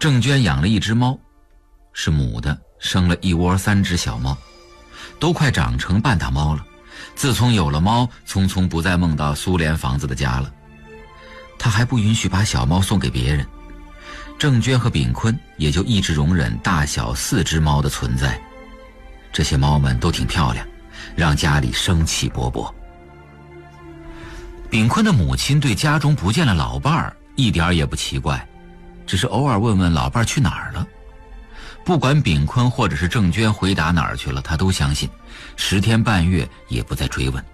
郑娟养了一只猫，是母的，生了一窝3只小猫，都快长成半大猫了。自从有了猫，聪聪不再梦到苏联房子的家了。他还不允许把小猫送给别人，郑娟和炳坤也就一直容忍大小4只猫的存在。这些猫们都挺漂亮，让家里生气勃勃。炳坤的母亲对家中不见了老伴儿一点也不奇怪，只是偶尔问问老伴儿去哪儿了。不管炳坤或者是郑娟回答哪儿去了，他都相信10天半月也不再追问。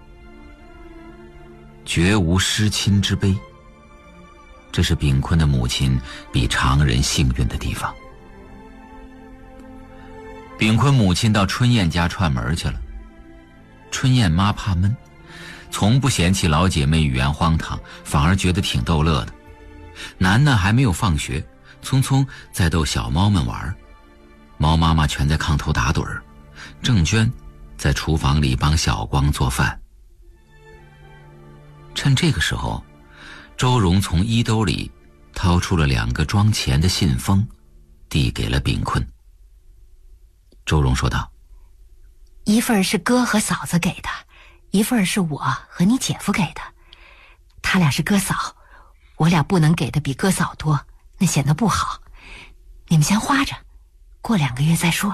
绝无失亲之悲，这是炳坤的母亲比常人幸运的地方。炳坤母亲到春燕家串门去了。春燕妈怕闷，从不嫌弃老姐妹语言荒唐，反而觉得挺逗乐的。楠楠还没有放学，聪聪在逗小猫们玩，猫妈妈全在炕头打盹儿，郑娟在厨房里帮小光做饭。趁这个时候，周荣从衣兜里掏出了2个装钱的信封，递给了炳坤。周荣说道： 一份是哥和嫂子给的，一份是我和你姐夫给的。他俩是哥嫂，我俩不能给的比哥嫂多，那显得不好。你们先花着，过2个月再说。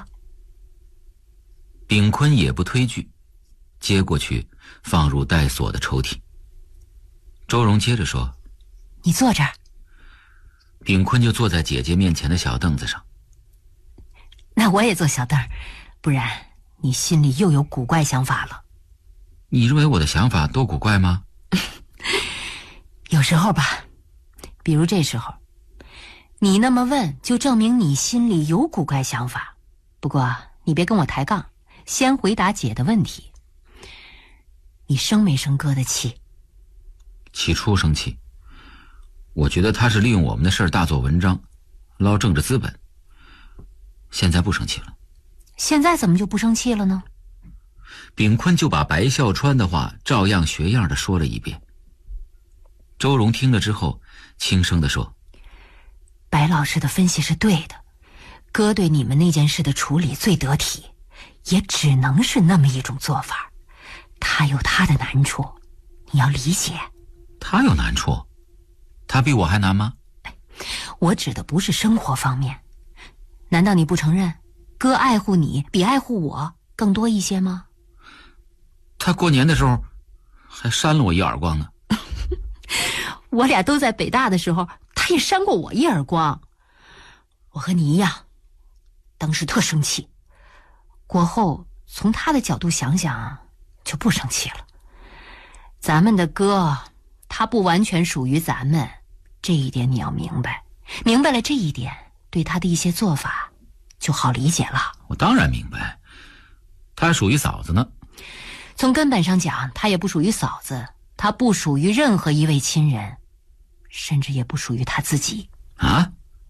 炳坤也不推拒，接过去放入带锁的抽屉。周荣接着说： 你坐这儿。 炳坤就坐在姐姐面前的小凳子上。 那我也坐小凳儿，不然你心里又有古怪想法了。 你认为我的想法多古怪吗？ 有时候吧，比如这时候，你那么问就证明你心里有古怪想法。不过你别跟我抬杠，先回答姐的问题。你生没生哥的气？ 起初生气，我觉得他是利用我们的事儿大做文章，捞政治资本。现在不生气了。 现在怎么就不生气了呢？ 炳坤就把白孝川的话照样学样的说了一遍。周荣听了之后轻声地说： 白老师的分析是对的，哥对你们那件事的处理最得体，也只能是那么一种做法。他有他的难处，你要理解。 他有难处？他比我还难吗？ 我指的不是生活方面。难道你不承认哥爱护你比爱护我更多一些吗？ 他过年的时候还扇了我一耳光呢。 我俩都在北大的时候，他也扇过我一耳光。我和你一样，当时特生气，过后从他的角度想想就不生气了。咱们的哥他不完全属于咱们，这一点你要明白。明白了这一点，对他的一些做法就好理解了。 我当然明白，他属于嫂子呢。 从根本上讲，他也不属于嫂子，他不属于任何一位亲人，甚至也不属于他自己。 啊？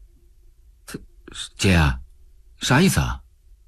姐啊，啥意思啊？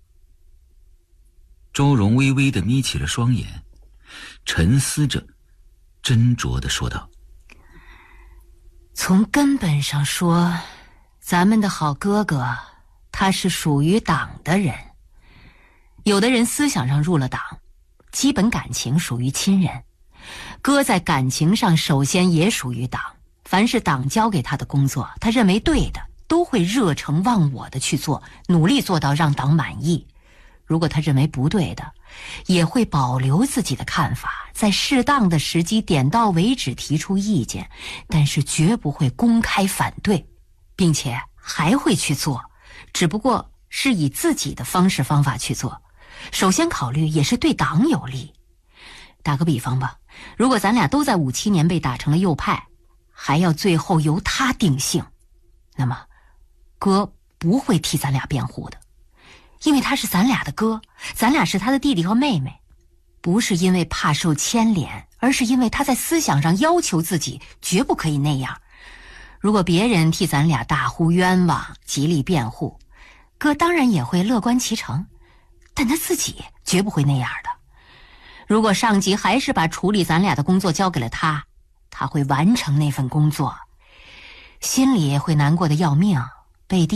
周荣微微地眯起了双眼，沉思着，斟酌地说道： 从根本上说，咱们的好哥哥他是属于党的人。有的人思想上入了党，基本感情属于亲人。哥在感情上首先也属于党，凡是党交给他的工作，他认为对的都会热诚忘我的去做，努力做到让党满意。如果他认为不对的，也会保留自己的看法，在适当的时机点到为止提出意见，但是绝不会公开反对，并且还会去做，只不过是以自己的方式方法去做，首先考虑也是对党有利。打个比方吧，如果咱俩都在57年被打成了右派，还要最后由他定性，那么哥不会替咱俩辩护的，因为他是咱俩的哥，咱俩是他的弟弟和妹妹，不是因为怕受牵连，而是因为他在思想上要求自己绝不可以那样。如果别人替咱俩大呼冤枉，极力辩护，哥当然也会乐观其成，但他自己绝不会那样的。如果上级还是把处理咱俩的工作交给了他，他会完成那份工作，心里会难过的要命，背地